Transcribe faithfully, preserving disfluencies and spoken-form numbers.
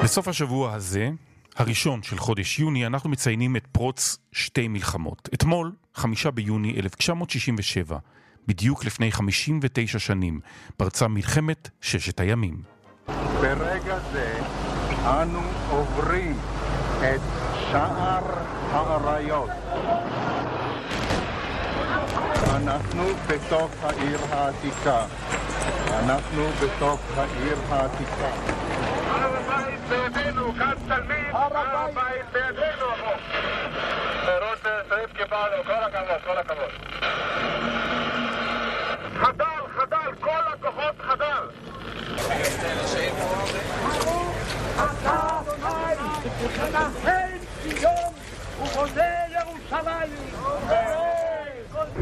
בסוף השבוע הזה, הראשון של חודש יוני, אנחנו מציינים את פרוץ שתי מלחמות. אתמול, חמישה ביוני אלף תשע מאות שישים ושבע, בדיוק לפני חמישים ותשע שנים, פרצה מלחמת ששת הימים. ברגע זה אנו עוברים את שער האריות. אנחנו בתוך העיר העתיקה. אנחנו בתוך העיר העתיקה. הר הבית בידינו, כאן תלמיד, הר הבית בידינו. פירות שריף כיפה לו, כל הכבוד, כל הכבוד.